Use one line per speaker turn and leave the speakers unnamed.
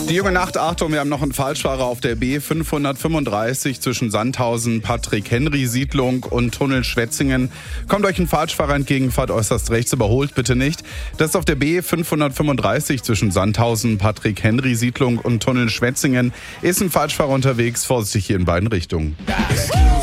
Die junge Nacht, Achtung, wir haben noch einen Falschfahrer auf der B535 zwischen Sandhausen, Patrick-Henry-Siedlung und Tunnel Schwetzingen. Kommt euch ein Falschfahrer entgegen, fahrt äußerst rechts, überholt bitte nicht. Das ist auf der B535 zwischen Sandhausen, Patrick-Henry-Siedlung und Tunnel Schwetzingen. Ist ein Falschfahrer unterwegs, vorsichtig hier in beiden Richtungen.